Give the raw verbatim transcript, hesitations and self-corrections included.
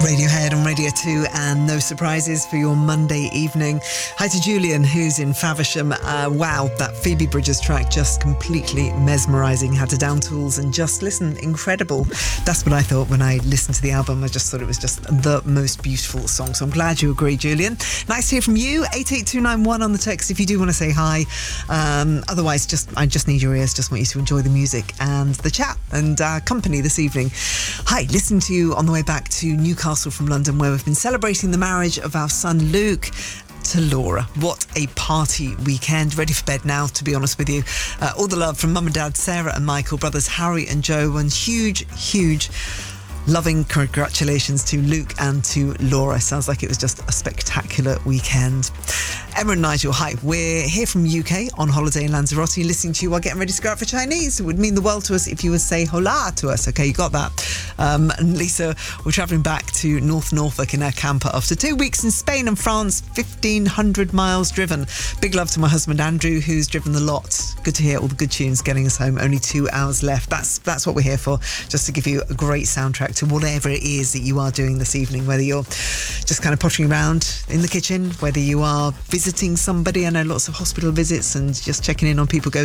Radiohead on Radio two, and no surprises for your Monday evening. Hi to Julian, who's in Faversham. Uh, wow, that Phoebe Bridgers track, just completely mesmerising. Had to down tools and just listen, incredible. That's what I thought when I listened to the album. I just thought it was just the most beautiful song. So I'm glad you agree, Julian. Nice to hear from you. eight eight two nine one on the text if you do want to say hi. Um, otherwise, just I just need your ears. Just want you to enjoy the music and the chat and uh, company this evening. Hi, listen to you on the way back to Newcastle from London, where we've been celebrating the marriage of our son Luke to Laura. What a party weekend. Ready for bed now, to be honest with you. Uh, all the love from mum and dad, Sarah and Michael, brothers Harry and Joe, and huge, huge loving congratulations to Luke and to Laura. Sounds like it was just a spectacular weekend. Emma and Nigel, hi. We're here from U K on holiday in Lanzarote, listening to you while getting ready to go out for Chinese. It would mean the world to us if you would say hola to us. Okay, you got that. Um, and Lisa, we're travelling back to North Norfolk in our camper after two weeks in Spain and France, fifteen hundred miles driven. Big love to my husband Andrew, who's driven the lot. Good to hear all the good tunes getting us home. Only two hours left. That's that's what we're here for, just to give you a great soundtrack to whatever it is that you are doing this evening, whether you're just kind of pottering around in the kitchen, whether you are visiting somebody. I know lots of hospital visits and just checking in on people go